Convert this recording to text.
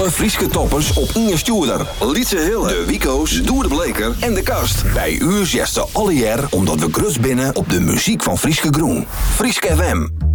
Alle Frieske toppers op Inge Stuurder. Lietse Hille, de Wico's, Doer de Bleker en de Kast. Bij u zitten alle jaar omdat we grut binnen op de muziek van Frieske Groen. Frieske FM.